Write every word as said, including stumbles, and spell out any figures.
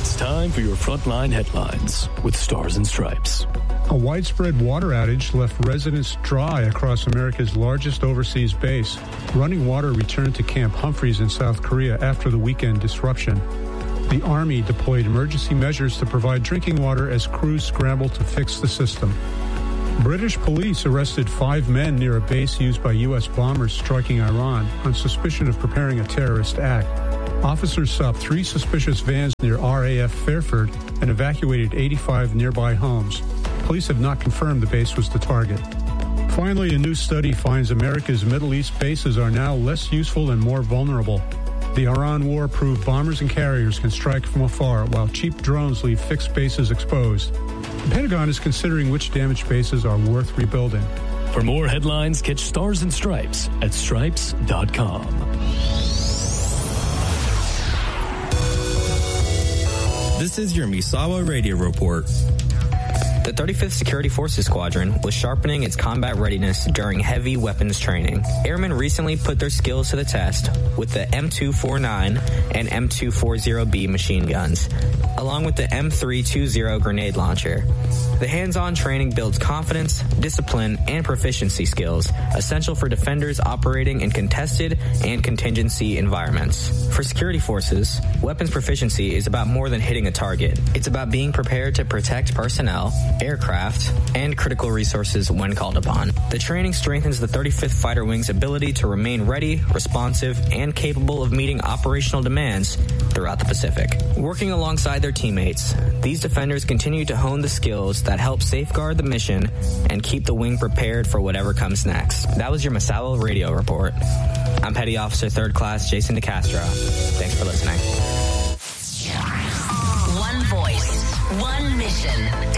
It's time for your Frontline Headlines with Stars and Stripes. A widespread water outage left residents dry across America's largest overseas base. Running water returned to Camp Humphreys in South Korea after the weekend disruption. The Army deployed emergency measures to provide drinking water as crews scrambled to fix the system. British police arrested five men near a base used by U S bombers striking Iran on suspicion of preparing a terrorist act. Officers stopped three suspicious vans near R A F Fairford and evacuated eighty-five nearby homes. Police have not confirmed the base was the target. Finally, a new study finds America's Middle East bases are now less useful and more vulnerable. The Iran war proved bombers and carriers can strike from afar, while cheap drones leave fixed bases exposed. The Pentagon is considering which damaged bases are worth rebuilding. For more headlines, catch Stars and Stripes at stripes dot com. This is your Misawa Radio Report. The thirty-fifth Security Forces Squadron was sharpening its combat readiness during heavy weapons training. Airmen recently put their skills to the test with the M two forty-nine and M two forty B machine guns, along with the M three twenty grenade launcher. The hands-on training builds confidence, discipline, and proficiency skills essential for defenders operating in contested and contingency environments. For security forces, weapons proficiency is about more than hitting a target. It's about being prepared to protect personnel, aircraft, and critical resources when called upon. The training strengthens the thirty-fifth Fighter Wing's ability to remain ready, responsive, and capable of meeting operational demands throughout the Pacific. Working alongside their teammates, these defenders continue to hone the skills that help safeguard the mission and keep the wing prepared for whatever comes next. That was your Misawa Radio Report. I'm Petty Officer Third Class Jason DeCastro. Thanks for listening. One voice, one mission.